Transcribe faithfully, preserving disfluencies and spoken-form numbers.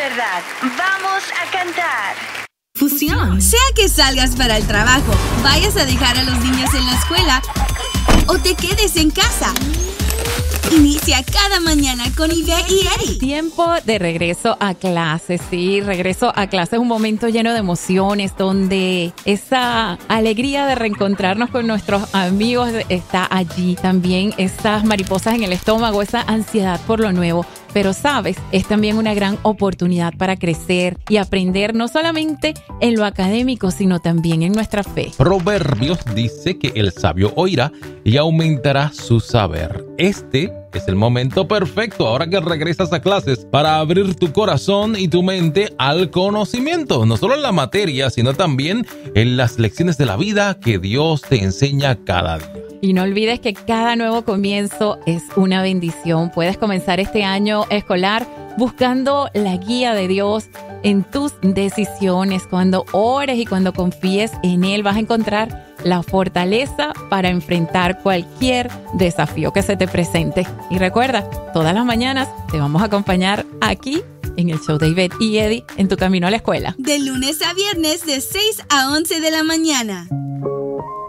verdad. Vamos a cantar. Fusión. Sea que salgas para el trabajo, vayas a dejar a los niños en la escuela o te quedes en casa. Inicia cada mañana con Ivette y Eddie. Tiempo de regreso a clase, sí, regreso a clase es un momento lleno de emociones donde esa alegría de reencontrarnos con nuestros amigos está allí. También esas mariposas en el estómago, esa ansiedad por lo nuevo. Pero, ¿sabes? Es también una gran oportunidad para crecer y aprender no solamente en lo académico, sino también en nuestra fe. Proverbios dice que el sabio oirá y aumentará su saber. Este es el momento perfecto ahora que regresas a clases para abrir tu corazón y tu mente al conocimiento, no solo en la materia, sino también en las lecciones de la vida que Dios te enseña cada día. Y no olvides que cada nuevo comienzo es una bendición. Puedes comenzar este año escolar buscando la guía de Dios en tus decisiones. Cuando ores y cuando confíes en Él, vas a encontrar la fortaleza para enfrentar cualquier desafío que se te presente. Y recuerda, todas las mañanas te vamos a acompañar aquí en el show de Ivette y Eddie en tu camino a la escuela. De lunes a viernes de seis a once de la mañana.